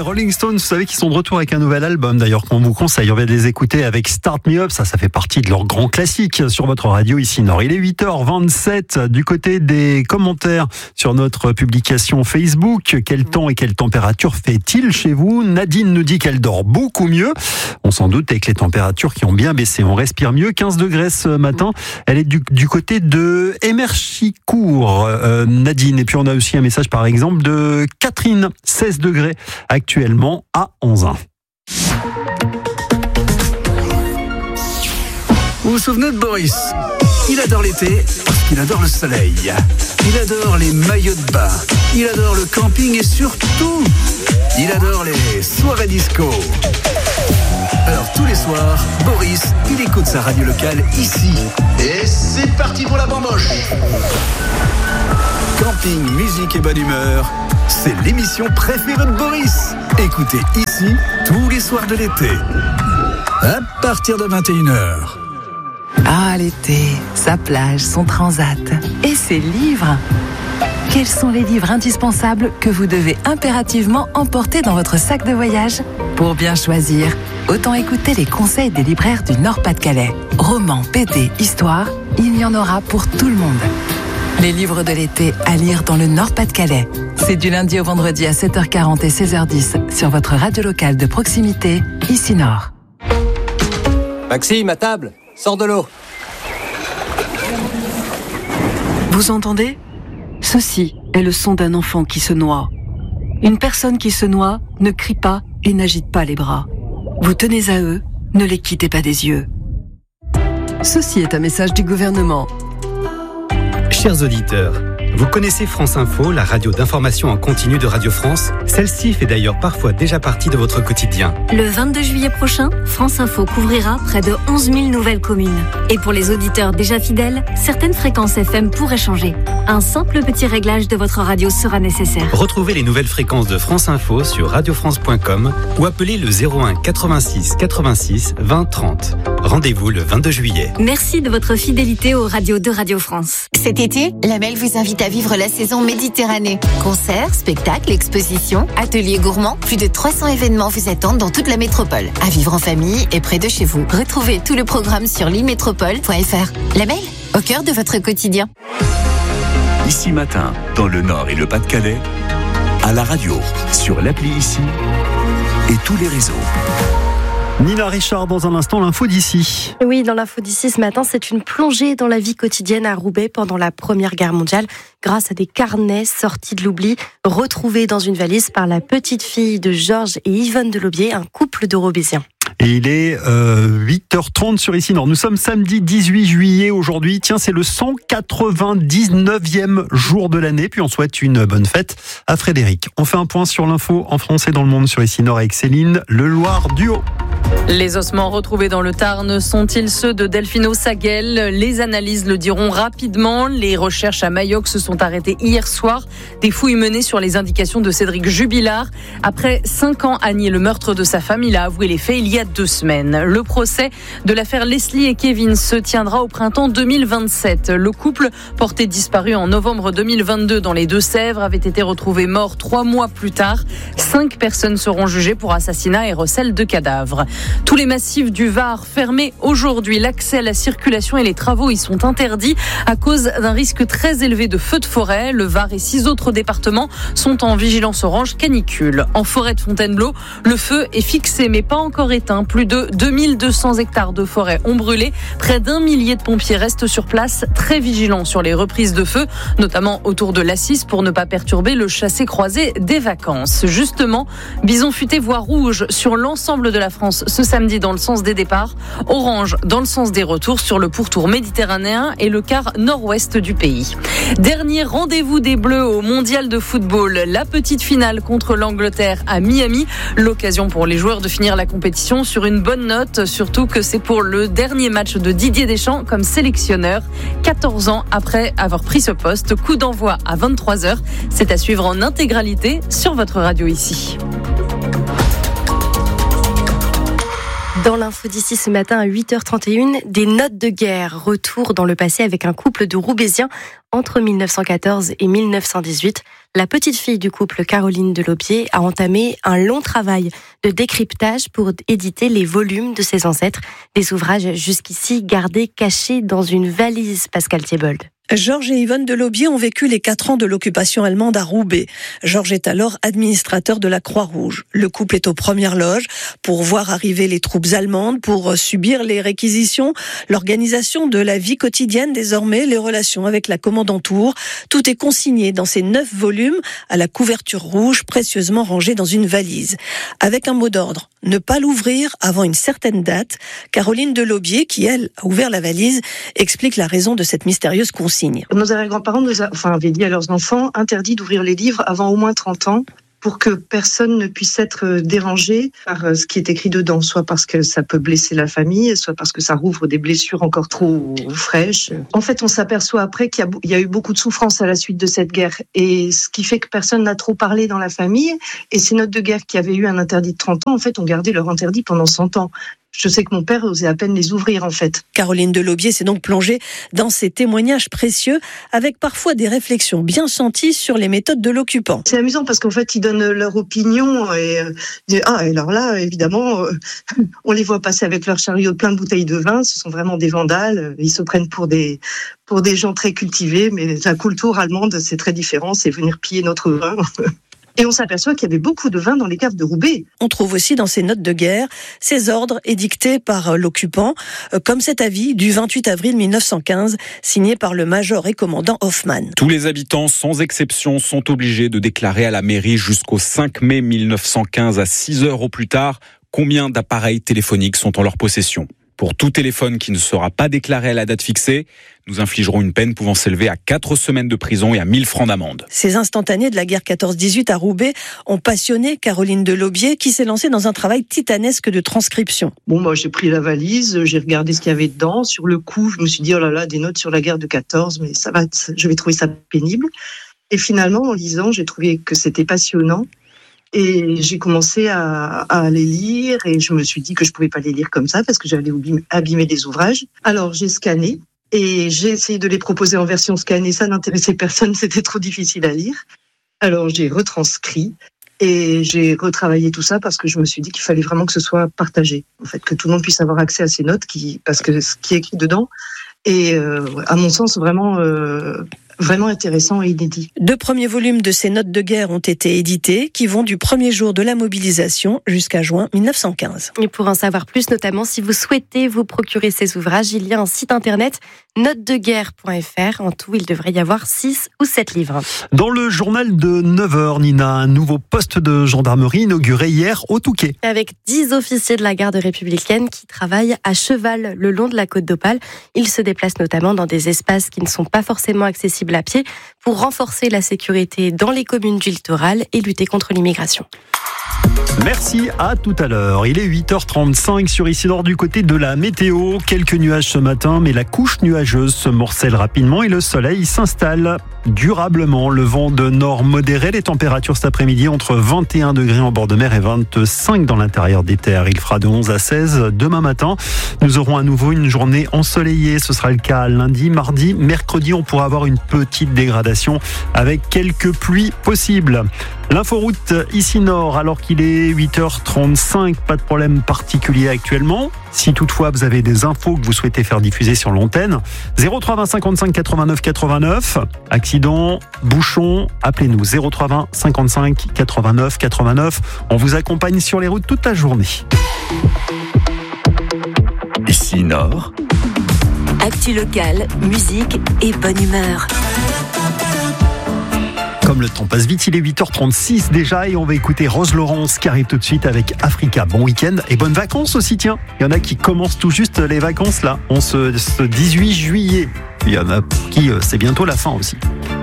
Rolling Stones, vous savez qu'ils sont de retour avec un nouvel album, d'ailleurs qu'on vous conseille. On va les écouter avec Start Me Up, ça fait partie de leur grand classique sur votre radio ici Nord. Il est 8h27 du côté des commentaires sur notre publication Facebook. Quel temps et quelle température fait-il chez vous? Nadine nous dit qu'elle dort beaucoup mieux. On s'en doute avec les températures qui ont bien baissé. On respire mieux, 15 degrés ce matin. Elle est du côté de Émerchicourt, Nadine. Et puis on a aussi un message par exemple de Catherine, 16 degrés actuellement à Anzin. Vous vous souvenez de Boris? Il adore l'été parce qu'il adore le soleil. Il adore les maillots de bain. Il adore le camping et surtout, il adore les soirées disco. Alors tous les soirs, Boris, il écoute sa radio locale ici. Et c'est parti pour la bamboche. Camping, musique et bonne humeur, c'est l'émission préférée de Boris. Écoutez ici tous les soirs de l'été, à partir de 21h. Ah, l'été, sa plage, son transat et ses livres. Quels sont les livres indispensables que vous devez impérativement emporter dans votre sac de voyage? Pour bien choisir, autant écouter les conseils des libraires du Nord-Pas-de-Calais. Romans, BD, histoire, il y en aura pour tout le monde. Les livres de l'été à lire dans le Nord-Pas-de-Calais. C'est du lundi au vendredi à 7h40 et 16h10 sur votre radio locale de proximité, ici Nord. Maxime, à table, sors de l'eau. Vous entendez? Ceci est le son d'un enfant qui se noie. Une personne qui se noie ne crie pas et n'agite pas les bras. Vous tenez à eux, ne les quittez pas des yeux. Ceci est un message du gouvernement. Chers auditeurs, vous connaissez France Info, la radio d'information en continu de Radio France? Celle-ci fait d'ailleurs parfois déjà partie de votre quotidien. Le 22 juillet prochain, France Info couvrira près de 11 000 nouvelles communes. Et pour les auditeurs déjà fidèles, certaines fréquences FM pourraient changer. Un simple petit réglage de votre radio sera nécessaire. Retrouvez les nouvelles fréquences de France Info sur radiofrance.com ou appelez le 01 86 86 20 30. Rendez-vous le 22 juillet. Merci de votre fidélité aux radios de Radio France. Cet été, la MEL vous invite à vivre la saison Méditerranée. Concerts, spectacles, expositions, ateliers gourmands, plus de 300 événements vous attendent dans toute la métropole. À vivre en famille et près de chez vous. Retrouvez tout le programme sur limétropole.fr. La MEL, au cœur de votre quotidien. Ici Matin, dans le Nord et le Pas-de-Calais, à la radio, sur l'appli Ici et tous les réseaux. Nina Richard, dans un instant, l'info d'ici. Oui, dans l'info d'ici ce matin, c'est une plongée dans la vie quotidienne à Roubaix pendant la Première Guerre mondiale, grâce à des carnets sortis de l'oubli, retrouvés dans une valise par la petite fille de Georges et Yvonne Delaubier, un couple de Roubaisiens. Et il est 8h30 sur Ici Nord. Nous sommes samedi 18 juillet aujourd'hui. Tiens, c'est le 199e jour de l'année. Puis on souhaite une bonne fête à Frédéric. On fait un point sur l'info en France et dans le monde sur Ici Nord avec Céline Leloir-Duhaut. Les ossements retrouvés dans le Tarn sont-ils ceux de Delphino Saguel? Les analyses le diront rapidement. Les recherches à Mayoc se sont arrêtées hier soir. Des fouilles menées sur les indications de Cédric Jubilard. Après 5 ans à nier le meurtre de sa femme, il a avoué les faits il y a 2 semaines. Le procès de l'affaire Leslie et Kevin se tiendra au printemps 2027. Le couple, porté disparu en novembre 2022 dans les Deux-Sèvres, avait été retrouvé mort 3 mois plus tard. 5 personnes seront jugées pour assassinat et recel de cadavres. Tous les massifs du Var fermés aujourd'hui. L'accès à la circulation et les travaux y sont interdits à cause d'un risque très élevé de feux de forêt. Le Var et 6 autres départements sont en vigilance orange canicule. En forêt de Fontainebleau, le feu est fixé mais pas encore éteint. Plus de 2200 hectares de forêt ont brûlé. Près d'1 millier de pompiers restent sur place, très vigilants sur les reprises de feu, notamment autour de l'Assis pour ne pas perturber le chassé-croisé des vacances. Justement, bison futé voie rouge sur l'ensemble de la France ce samedi dans le sens des départs, orange dans le sens des retours sur le pourtour méditerranéen et le quart nord-ouest du pays. Dernier rendez-vous des Bleus au mondial de football, la petite finale contre l'Angleterre à Miami, l'occasion pour les joueurs de finir la compétition sur une bonne note, surtout que c'est pour le dernier match de Didier Deschamps comme sélectionneur, 14 ans après avoir pris ce poste. Coup d'envoi à 23h, c'est à suivre en intégralité sur votre radio ici. Dans l'info d'ici ce matin à 8h31, des notes de guerre. Retour dans le passé avec un couple de Roubaisiens entre 1914 et 1918. La petite fille du couple, Caroline Delaubier, a entamé un long travail de décryptage pour éditer les volumes de ses ancêtres. Des ouvrages jusqu'ici gardés cachés dans une valise, Pascal Thiebold. Georges et Yvonne Delaubier ont vécu les 4 ans de l'occupation allemande à Roubaix. Georges est alors administrateur de la Croix-Rouge. Le couple est aux premières loges pour voir arriver les troupes allemandes, pour subir les réquisitions, l'organisation de la vie quotidienne désormais, les relations avec la commandanture. Tout est consigné dans ces 9 volumes à la couverture rouge précieusement rangée dans une valise. Avec un mot d'ordre, ne pas l'ouvrir avant une certaine date. Caroline Delaubier, qui elle a ouvert la valise, explique la raison de cette mystérieuse consigne. Nos arrière-grands-parents avaient dit à leurs enfants interdit d'ouvrir les livres avant au moins 30 ans pour que personne ne puisse être dérangé par ce qui est écrit dedans, soit parce que ça peut blesser la famille, soit parce que ça rouvre des blessures encore trop fraîches. En fait, on s'aperçoit après qu'il y a eu beaucoup de souffrance à la suite de cette guerre, et ce qui fait que personne n'a trop parlé dans la famille, et ces notes de guerre qui avaient eu un interdit de 30 ans, en fait, ont gardé leur interdit pendant 100 ans. Je sais que mon père osait à peine les ouvrir, en fait. Caroline Delaubier s'est donc plongée dans ces témoignages précieux, avec parfois des réflexions bien senties sur les méthodes de l'occupant. C'est amusant parce qu'en fait, ils donnent leur opinion et alors là, évidemment, on les voit passer avec leur chariot plein de bouteilles de vin. Ce sont vraiment des vandales. Ils se prennent pour des gens très cultivés, mais la culture allemande, c'est très différent. C'est venir piller notre vin. Et on s'aperçoit qu'il y avait beaucoup de vin dans les caves de Roubaix. On trouve aussi dans ces notes de guerre ces ordres édictés par l'occupant, comme cet avis du 28 avril 1915, signé par le major et commandant Hoffmann. Tous les habitants, sans exception, sont obligés de déclarer à la mairie jusqu'au 5 mai 1915 à 6 heures au plus tard combien d'appareils téléphoniques sont en leur possession. Pour tout téléphone qui ne sera pas déclaré à la date fixée, nous infligerons une peine pouvant s'élever à 4 semaines de prison et à 1000 francs d'amende. Ces instantanés de la guerre 14-18 à Roubaix ont passionné Caroline Delaubier, qui s'est lancée dans un travail titanesque de transcription. Bon, moi, j'ai pris la valise, j'ai regardé ce qu'il y avait dedans. Sur le coup, je me suis dit, oh là là, des notes sur la guerre de 14, mais je vais trouver ça pénible. Et finalement, en lisant, j'ai trouvé que c'était passionnant. Et j'ai commencé à les lire, et je me suis dit que je pouvais pas les lire comme ça parce que j'allais abîmer des ouvrages. Alors j'ai scanné et j'ai essayé de les proposer en version scannée. Ça n'intéressait personne, c'était trop difficile à lire. Alors j'ai retranscrit et j'ai retravaillé tout ça parce que je me suis dit qu'il fallait vraiment que ce soit partagé. En fait, que tout le monde puisse avoir accès à ces notes parce que ce qui est écrit dedans est, à mon sens, vraiment intéressant et inédit. 2 premiers volumes de ces notes de guerre ont été édités, qui vont du premier jour de la mobilisation jusqu'à juin 1915. Et pour en savoir plus, notamment si vous souhaitez vous procurer ces ouvrages, il y a un site internet notesdeguerre.fr. En tout, il devrait y avoir 6 ou 7 livres. Dans le journal de 9h, Nina, un nouveau poste de gendarmerie inauguré hier au Touquet. Avec 10 officiers de la garde républicaine qui travaillent à cheval le long de la côte d'Opale. Ils se déplacent notamment dans des espaces qui ne sont pas forcément accessibles à pied pour renforcer la sécurité dans les communes du littoral et lutter contre l'immigration. Merci, à tout à l'heure. Il est 8h35 sur Ici Nord du côté de la météo. Quelques nuages ce matin, mais la couche nuageuse se morcelle rapidement et le soleil s'installe durablement. Le vent de nord modéré, les températures cet après-midi entre 21 degrés en bord de mer et 25 dans l'intérieur des terres. Il fera de 11 à 16 demain matin. Nous aurons à nouveau une journée ensoleillée. Ce sera le cas lundi, mardi, mercredi. On pourra avoir une petite dégradation avec quelques pluies possibles. L'inforoute Ici Nord, alors qu'il est 8h35, pas de problème particulier actuellement. Si toutefois vous avez des infos que vous souhaitez faire diffuser sur l'antenne, 03 20 55 89 89. Accident, bouchon, appelez-nous 03 20 55 89 89. On vous accompagne sur les routes toute la journée. Ici Nord. Actu locale, musique et bonne humeur. Comme le temps passe vite, il est 8h36 déjà et on va écouter Rose Laurence qui arrive tout de suite avec Africa. Bon week-end et bonnes vacances aussi, tiens. Il y en a qui commencent tout juste les vacances là, ce 18 juillet. Il y en a pour qui c'est bientôt la fin aussi.